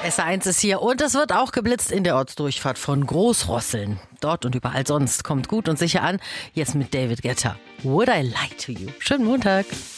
SR1 ist hier und es wird auch geblitzt in der Ortsdurchfahrt von Großrosseln. Dort und überall sonst. Kommt gut und sicher an. Jetzt mit David Guetta. Would I Lie to You? Schönen Montag.